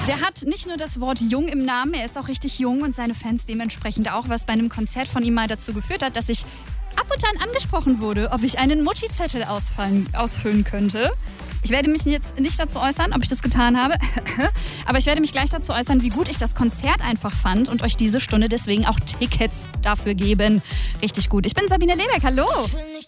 Der hat nicht nur das Wort jung im Namen, er ist auch richtig jung und seine Fans dementsprechend auch, was bei einem Konzert von ihm mal dazu geführt hat, dass ich ab und an angesprochen wurde, ob ich einen Mutti-Zettel ausfüllen könnte. Ich werde mich jetzt nicht dazu äußern, ob ich das getan habe, aber ich werde mich gleich dazu äußern, wie gut ich das Konzert einfach fand und euch diese Stunde deswegen auch Tickets dafür geben. Richtig gut. Ich bin Sabine Lebeck, hallo.